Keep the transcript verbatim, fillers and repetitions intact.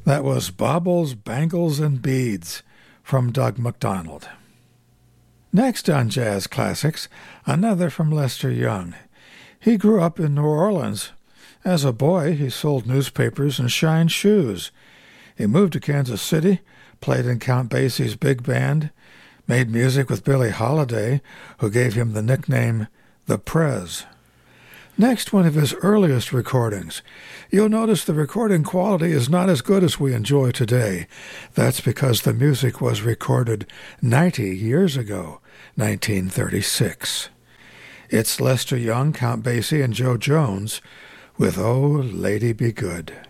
That was Baubles, Bangles, and Beads from Doug MacDonald. Next on Jazz Classics, another from Lester Young. He grew up in New Orleans. As a boy, he sold newspapers and shined shoes. He moved to Kansas City, played in Count Basie's big band, made music with Billie Holiday, who gave him the nickname The Prez. Next, one of his earliest recordings. You'll notice the recording quality is not as good as we enjoy today. That's because the music was recorded ninety years ago, nineteen thirty-six. It's Lester Young, Count Basie, and Joe Jones with Oh, Lady Be Good.